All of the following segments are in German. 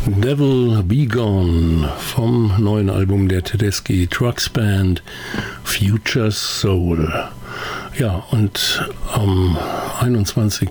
Devil Be Gone vom neuen Album der Tedeschi Trucks Band Future Soul. Ja, und am 21.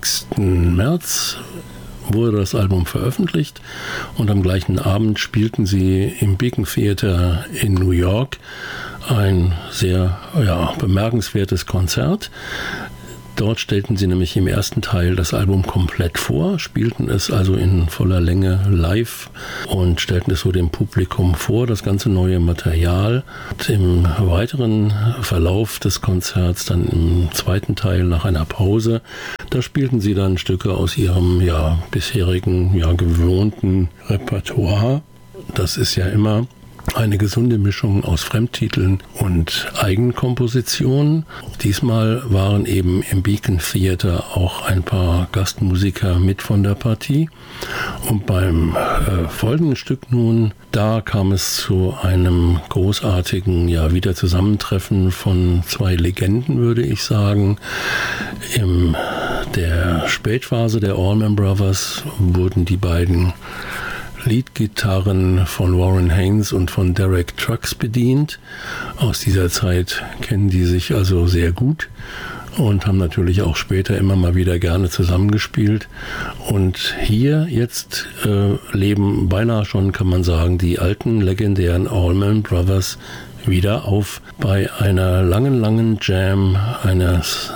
März wurde das Album veröffentlicht und am gleichen Abend spielten sie im Beacon Theater in New York ein sehr bemerkenswertes Konzert. Dort stellten sie nämlich im ersten Teil das Album komplett vor, spielten es also in voller Länge live und stellten es so dem Publikum vor, das ganze neue Material. Und im weiteren Verlauf des Konzerts, dann im zweiten Teil nach einer Pause, da spielten sie dann Stücke aus ihrem bisherigen, gewohnten Repertoire. Das ist ja immer eine gesunde Mischung aus Fremdtiteln und Eigenkompositionen. Diesmal waren eben im Beacon Theater auch ein paar Gastmusiker mit von der Partie. Und beim folgenden Stück nun, da kam es zu einem großartigen Wiederzusammentreffen von zwei Legenden, würde ich sagen. In der Spätphase der Allman Brothers wurden die beiden Leadgitarren von Warren Haynes und von Derek Trucks bedient. Aus dieser Zeit kennen die sich also sehr gut und haben natürlich auch später immer mal wieder gerne zusammengespielt. Und hier jetzt leben beinahe schon, kann man sagen, die alten legendären Allman Brothers wieder auf bei einer langen Jam eines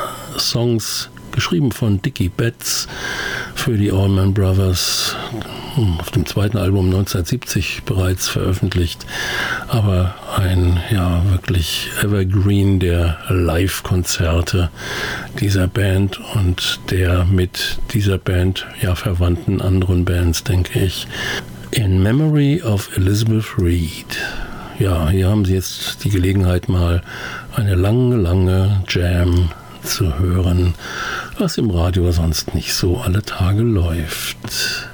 Songs, geschrieben von Dickie Betts für die Allman Brothers, auf dem zweiten Album 1970 bereits veröffentlicht, aber ein wirklich Evergreen der Live-Konzerte dieser Band und der mit dieser Band verwandten anderen Bands, denke ich. In Memory of Elizabeth Reed. Ja, hier haben Sie jetzt die Gelegenheit, mal eine lange Jam zu hören, was im Radio sonst nicht so alle Tage läuft.